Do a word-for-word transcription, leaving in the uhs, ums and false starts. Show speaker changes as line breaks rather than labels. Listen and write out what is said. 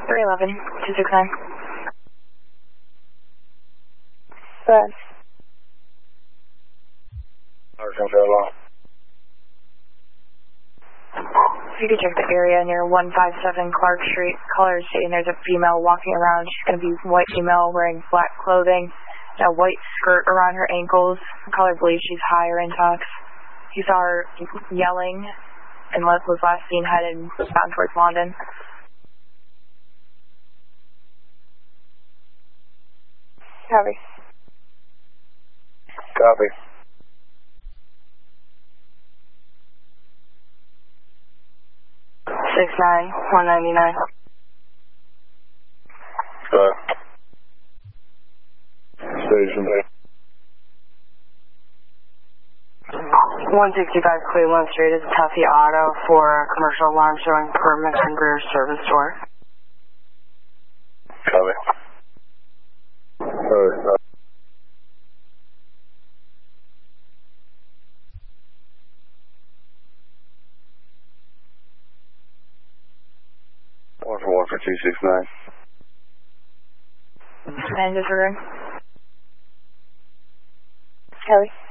three eleven, two six nine.
Go ahead.
If you could check the area near one five seven Clark Street, caller is stating there's a female walking around. She's going to be white female wearing black clothing, and a white skirt around her ankles. The caller believes she's high or intox. He saw her yelling and was last seen headed down towards London.
Copy.
Copy.
six nine, one ninety-nine.
Uh, station.
one sixty-five Cleveland Street is a Tuffy Auto for a commercial alarm showing permit and rear service door.
Copy. Uh, one for one for two six nine.
And just a room.
Kelly.